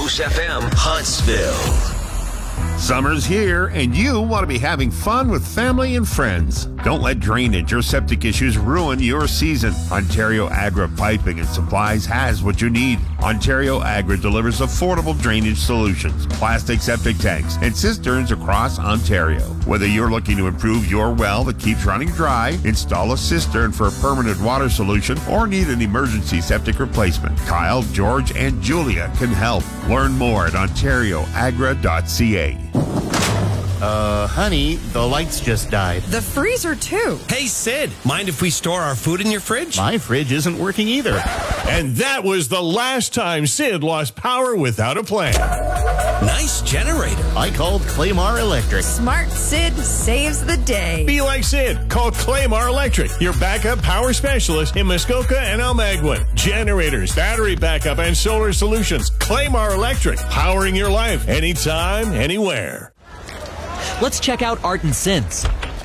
Moose FM Huntsville. Summer's here, and you want to be having fun with family and friends. Don't let drainage or septic issues ruin your season. Ontario Agra Piping and Supplies has what you need. Ontario Agra delivers affordable drainage solutions, plastic septic tanks, and cisterns across Ontario. Whether you're looking to improve your well that keeps running dry, install a cistern for a permanent water solution, or need an emergency septic replacement, Kyle, George, and Julia can help. Learn more at ontarioagra.ca. Honey, the lights just died. The freezer, too. Hey, Sid, mind if we store our food in your fridge? My fridge isn't working either. And that was the last time Sid lost power without a plan. Nice generator. I called Claymar Electric. Smart Sid saves the day. Be like Sid. Call Claymar Electric, your backup power specialist in Muskoka and Almaguin. Generators, battery backup, and solar solutions. Claymar Electric, powering your life anytime, anywhere. Let's check out Art and Sins.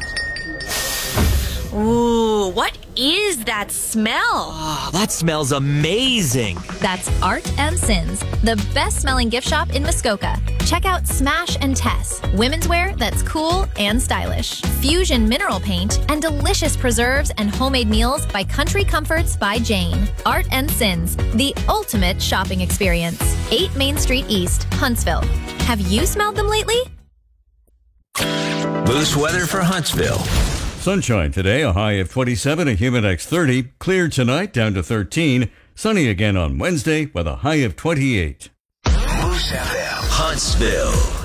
Ooh, what is that smell? Oh, that smells amazing. That's Art and Sins, the best smelling gift shop in Muskoka. Check out Smash and Tess, women's wear that's cool and stylish. Fusion mineral paint and delicious preserves and homemade meals by Country Comforts by Jane. Art and Sins, the ultimate shopping experience. 8 Main Street East, Huntsville. Have you smelled them lately? Moose weather for Huntsville. Sunshine today, a high of 27, a humid X 30. Clear tonight, down to 13. Sunny again on Wednesday with a high of 28. Moose FM Huntsville.